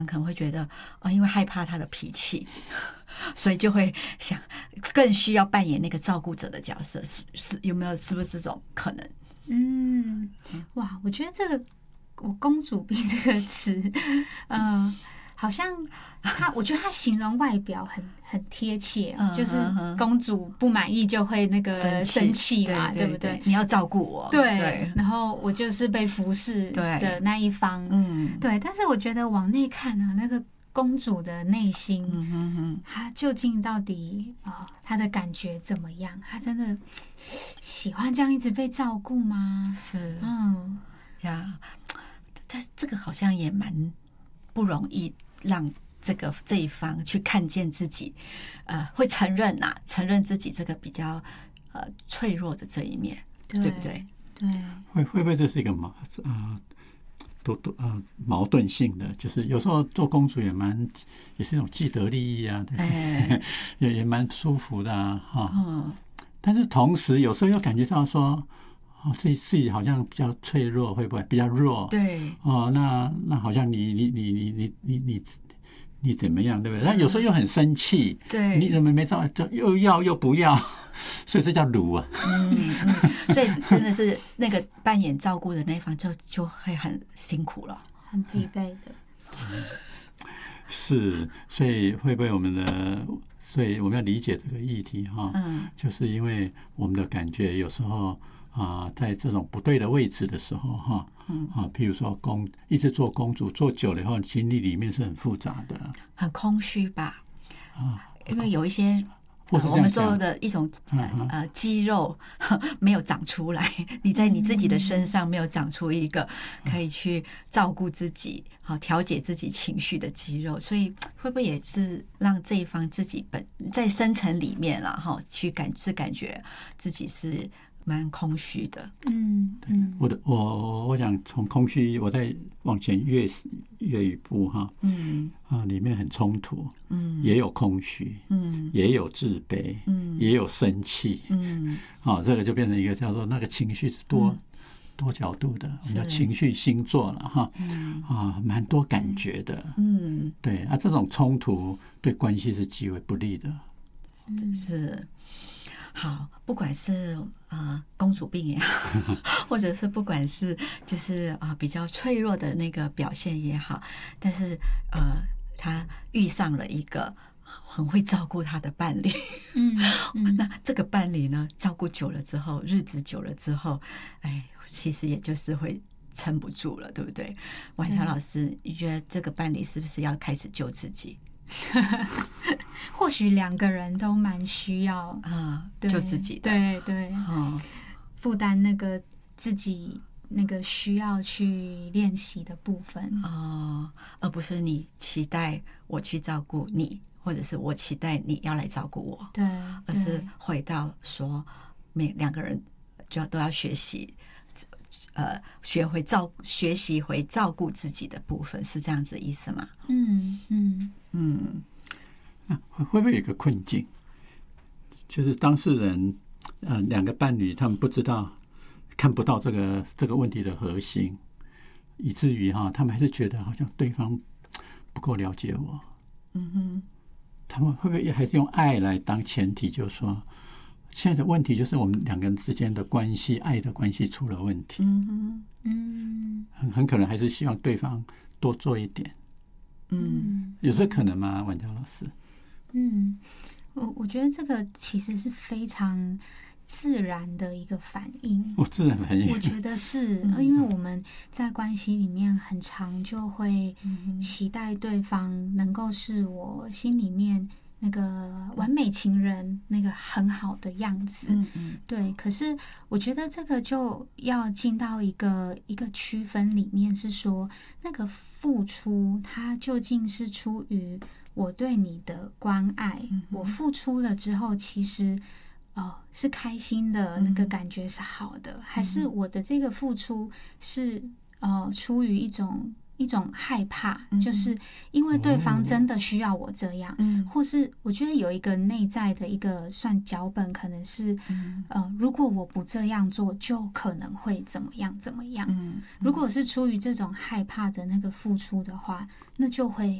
可能会觉得因为害怕他的脾气，所以就会想更需要扮演那个照顾者的角色，是有没有？是不是这种可能？ 哇，我觉得这个我公主病这个词，好像我觉得它形容外表很贴切，就是公主不满意就会那个生气嘛，对不对？ 你要照顾我， 对，然后我就是被服侍的那一方，对。但是我觉得往内看啊，那个公主的内心，她究竟到底她的感觉怎么样？她真的喜欢这样一直被照顾吗？ 是，呀，但这个好像也蛮不容易让这一方去看见自己，会承认自己这个比较脆弱的这一面，对不对？ 对， 会不会这是一个矛盾性的？就是有时候做公主也是一种既得利益啊，也蛮舒服的啊，但是同时有时候又感觉到说，自己好像比较脆弱，会不会比较弱？ 对， 那好像你怎么样，对不对？那有时候又很生气， 对， 你怎么没照又要又不要，所以这叫鲁啊。 所以真的是那个扮演照顾的那一方就会很辛苦了， 很疲惫的。 是，所以会不会所以我们要理解这个议题就是因为我们的感觉有时候在这种不对的位置的时候譬如说一直做公主做久了以后，心理里面是很复杂的， 很空虚吧？因为有一些我们说的一种肌肉没有长出来，你在你自己的身上没有长出一个可以去照顾自己、调节自己情绪的肌肉，所以会不会也是让这一方自己在深层里面啦去感觉自己是蛮空虚的？ 我想从空虚，我再往前跃一步里面很衝突，也有空虚，也有自卑，也有生气，这个就变成一个叫做那个情绪是多角度的，我们叫情绪星座了蛮多感觉的，对这种冲突对关系是极为不利的， 是。好，不管是公主病也好，或者是不管是就是比较脆弱的那个表现也好，但是他遇上了一个很会照顾他的伴侣，那这个伴侣呢，照顾久了之后，日子久了之后，其实也就是会撑不住了，对不对？婉乔老师，你觉得这个伴侣是不是要开始救自己？ 或许两个人都蛮需要救自己的， 对，负担那个自己那个需要去练习的部分而不是你期待我去照顾你，或者是我期待你要来照顾我， 对， 而是回到说两个人都要学习学习回照顾自己的部分，是这样子的意思吗？ 会不会有一个困境，就是当事人两个伴侣他们不知道看不到这个问题的核心，以至于他们还是觉得好像对方不够了解我，他们会不会还是用爱来当前提，就是说现在的问题就是我们两个人之间的关系，爱的关系出了问题，很可能还是希望对方多做一点，有这可能吗，婉乔老师？ 我觉得这个其实是非常自然的一个反应， 自然反应， 我觉得是因为我们在关系里面很常就会期待对方能够是我心里面那个完美情人那个很好的样子，对。可是我觉得这个就要进到一个区分里面，是说那个付出它究竟是出于我对你的关爱，我付出了之后其实是开心的，那个感觉是好的，还是我的这个付出是出于一种一种害怕，就是因为对方真的需要我这样，或是我觉得有一个内在的一个算脚本，可能是如果我不这样做，就可能会怎么样怎么样。如果是出于这种害怕的那个付出的话，那就会